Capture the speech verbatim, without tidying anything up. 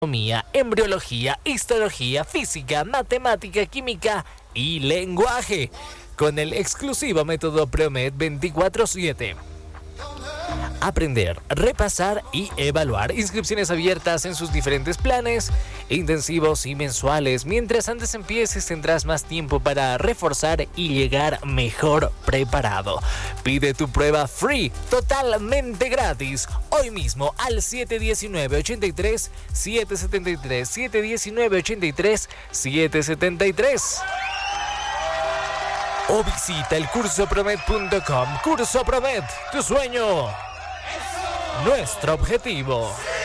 embriología, histología, física, matemática, química y lenguaje, con el exclusivo método Promed veinticuatro siete. Aprender, repasar y evaluar. Inscripciones abiertas en sus diferentes planes, intensivos y mensuales. Mientras antes empieces, tendrás más tiempo para reforzar y llegar mejor preparado. Pide tu prueba free, totalmente gratis, hoy mismo al siete uno nueve, ocho tres, siete siete tres, siete uno nueve, ocho tres, siete siete tres. O visita el curso promed punto com. Curso Promed, tu sueño, nuestro objetivo.